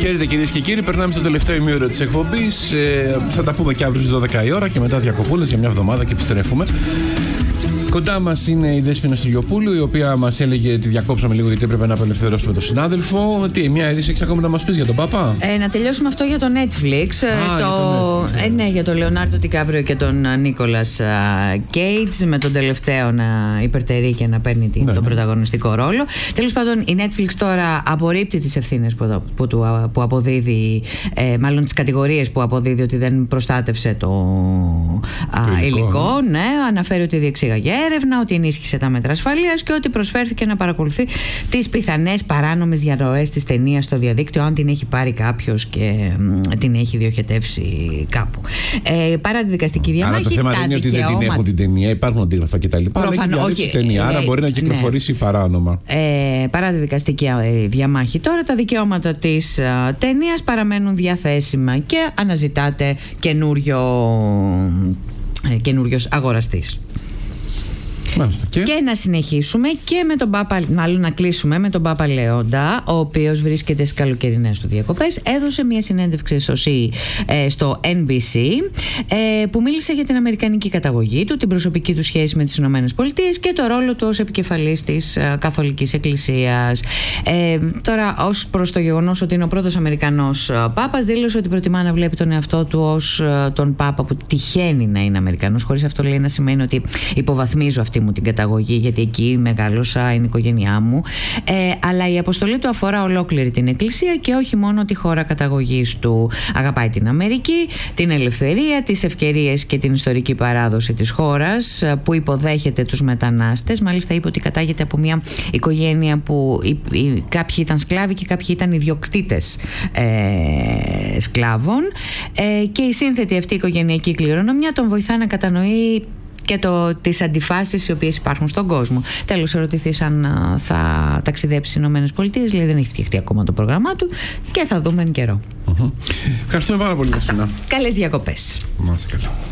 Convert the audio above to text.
Χαίρετε κυρίες και κύριοι, περνάμε στο τελευταίο ημίωρο της εκπομπής. Θα τα πούμε και αύριο στις 12 η ώρα και μετά διακοπούλες για μια εβδομάδα και επιστρέφουμε. Κοντά μας είναι η Δέσποινα Στυλιοπούλου, η οποία μας έλεγε ότι διακόψαμε λίγο γιατί έπρεπε να απελευθερώσουμε τον συνάδελφο. Μια είδηση έχεις ακόμα να μας πεις για τον Πάπα? Να τελειώσουμε αυτό για το Netflix. Ναι, για τον Λεωνάρντο Ντικάπριο και τον Νίκολας Κέιτς, με τον τελευταίο να υπερτερεί και να παίρνει τον πρωταγωνιστικό ρόλο. Τέλος πάντων, η Netflix τώρα απορρίπτει τις ευθύνες που αποδίδει, μάλλον τις κατηγορίες που αποδίδει ότι δεν προστάτευσε το υλικό. Ναι, αναφέρει ότι διεξήγαγε έρευνα, ότι ενίσχυσε τα μέτρα ασφαλείας και ότι προσφέρθηκε να παρακολουθεί τις πιθανές παράνομες διαρροές της ταινίας στο διαδίκτυο, αν την έχει πάρει κάποιος και την έχει διοχετεύσει κάπου. Παρά τη δικαστική διαμάχη. Άρα το θέμα δεν είναι ότι δεν την έχουν την ταινία, υπάρχουν αντίγραφα κτλ. Αλλά έχει ταινία, άρα μπορεί να κυκλοφορήσει παράνομα. Παρά τη δικαστική διαμάχη, τώρα τα δικαιώματα της ταινίας παραμένουν διαθέσιμα και αναζητάται καινούριος αγοραστής. Και να συνεχίσουμε και με τον Πάπα, μάλλον να κλείσουμε με τον Πάπα Λέοντα, ο οποίος βρίσκεται στις καλοκαιρινές του διακοπές. Έδωσε μια συνέντευξη στο NBC που μίλησε για την αμερικανική καταγωγή του, την προσωπική του σχέση με τις Ηνωμένες Πολιτείες και το ρόλο του ως επικεφαλής της Καθολικής Εκκλησίας. Τώρα, ως προς το γεγονός ότι είναι ο πρώτος Αμερικανός Πάπας, δήλωσε ότι προτιμά να βλέπει τον εαυτό του ως τον Πάπα που τυχαίνει να είναι Αμερικανός, χωρίς αυτό λέει να σημαίνει ότι υποβαθμίζω αυτή μου την καταγωγή, γιατί εκεί μεγάλωσα, είναι η οικογένειά μου, αλλά η αποστολή του αφορά ολόκληρη την Εκκλησία και όχι μόνο τη χώρα καταγωγής του. Αγαπάει την Αμερική, την ελευθερία, τις ευκαιρίες και την ιστορική παράδοση της χώρας που υποδέχεται τους μετανάστες. Μάλιστα είπε ότι κατάγεται από μια οικογένεια που κάποιοι ήταν σκλάβοι και κάποιοι ήταν ιδιοκτήτες σκλάβων, και η σύνθετη αυτή οικογενειακή κληρονομιά τον βοηθά να κατανοεί και τις αντιφάσεις οι οποίες υπάρχουν στον κόσμο. Τέλος, ερωτηθείς αν θα ταξιδέψει στις Ηνωμένες Πολιτείες, λέει δεν έχει φτιαχτεί ακόμα το πρόγραμμά του και θα δούμε εν καιρό. Ευχαριστούμε πάρα πολύ, Δεσποινα. Καλές διακοπές. Μάλιστα, καλά.